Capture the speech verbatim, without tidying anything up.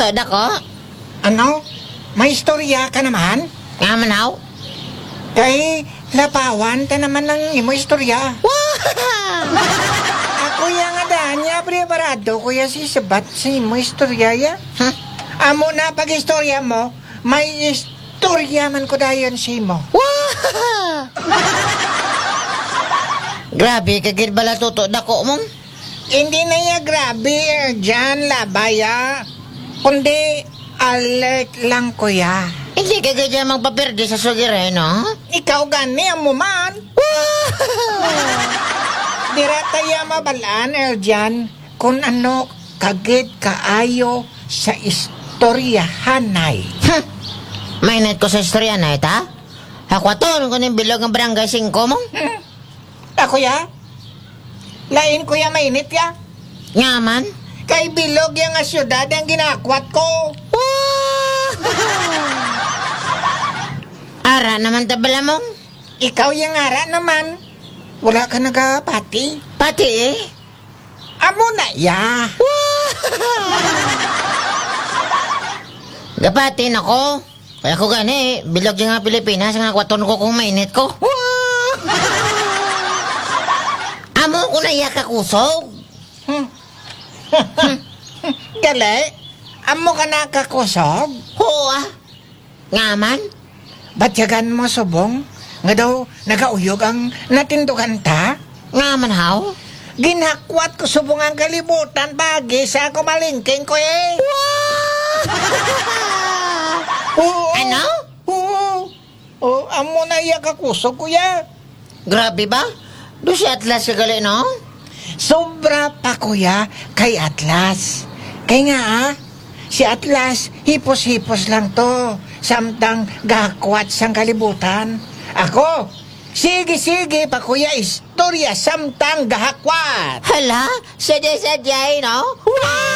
Tutod ako. Ano? May istorya ka naman? Nga manaw. Kay lapawan ta naman ng imo istorya. Wow! Ako ya nga danya preparado kuya si sabat sa imo istorya ya. Huh? Amo na pag istorya mo, may istorya man ko dayon si mo. Wow! Grabe, kagid bala tutod ako mong. Hindi na ya grabe dyan labaya. Kundi alert lang kuya. Hindi ka ganyan magpaperde sa sugire, no? Ikaw gani ang muman. Dira tayo mabalaan, Erjan, kung ano kagid kaayo sa istoryahanay. Hmm. Mainit ko sa istorya na ita. Ako aton ko ng bilog ng barangay singko mong. Hmm. Ako ya? Lain ko ya mainit ya? Nga man. Kay bilog yung nga syudad ang ginakwat ko. Ara naman tabala mong. Ikaw yung ara naman. Wala ka nagapati. Pati eh. Amo na ya. Gapatin ako. Kaya ko gani, bilog yung nga Pilipinas, nga kwaton ko kung mainit ko. Amo ko na iya kakusog. Hmm. Gali, amo ka nakakusog? Oo ah. Nga man. Ba't yagan mo subong? Nga daw nagauyog ang natindukan ta? Nga man haw. Ginakwat ko subong ang kalibutan pagi sa ako malingking ko eh. Oo. Ano? Oo. Oh, amo na iya kakusog kuya. Grabe ba? Do si Atlas ka gali, no? Sobra pa kuya kay Atlas. Kaya nga ah, si Atlas hipos-hipos lang to. Samtang gakwat sang kalibutan. Ako, sige-sige pa kuya istorya samtang gahakwat. Hala, sadya-sadya, no? Wow!